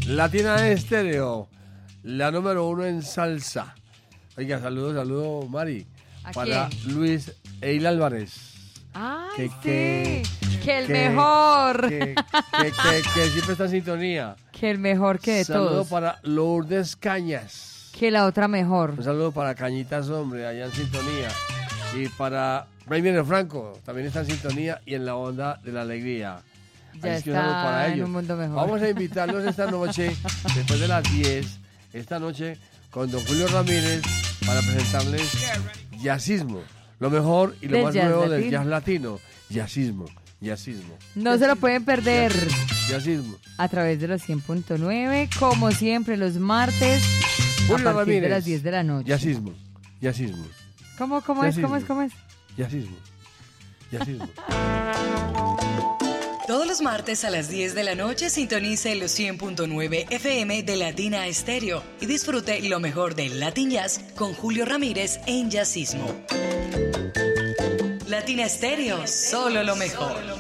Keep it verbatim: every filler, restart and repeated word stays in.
Latina Estéreo, la número uno en salsa. Oiga, saludos, saludos, Mari. ¿A para quién? Luis Eil Álvarez. ¡Ay, Que- sí! que- Que, el que- mejor. Que, que, que, que siempre está en sintonía. Que el mejor que de Saludo todos. para Lourdes Cañas. Que la otra mejor. Un saludo para Cañitas Hombre, allá en sintonía. Y para Raymond Franco, también está en sintonía y en la onda de la alegría. Ya Así que un saludo está para en ellos. un mundo mejor. Vamos a invitarlos esta noche, después de las diez, esta noche, con don Julio Ramírez, para presentarles jazzismo. Lo mejor y lo Del más jazz nuevo del latino. jazz latino. Jazzismo, jazzismo, No se lo pueden perder jazzismo. a través de los cien punto nueve, como siempre los martes Julio a partir Ramírez. de las diez de la noche. Jazzismo, jazzismo, ¿Cómo, cómo es, cómo es, Jazzismo. cómo es? jazzismo, jazzismo. Todos los martes a las diez de la noche sintonice los cien punto nueve F M de Latina Estéreo y disfrute lo mejor del Latin Jazz con Julio Ramírez en Jazzismo. Latina Estéreo, solo lo mejor.